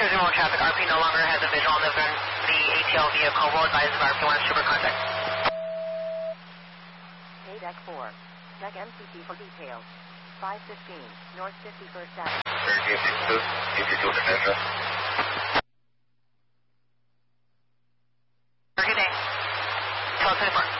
Visual traffic, RP no longer has a visual on the ATL vehicle. We'll advise if RP wants super contact. Hey, deck 4. Check MCP for details. 515, North 51st Avenue. Good day. 1224.